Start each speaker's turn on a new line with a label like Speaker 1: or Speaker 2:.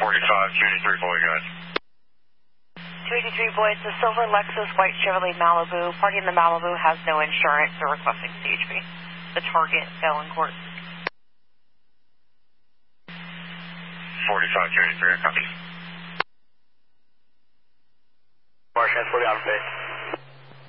Speaker 1: 283 boy, guys.
Speaker 2: 283 boy, it's a silver Lexus, white Chevrolet Malibu. Party in the Malibu has no insurance. They're requesting CHP. The target fell in court.
Speaker 1: 45 283, copy.
Speaker 3: Mark, 40 on base.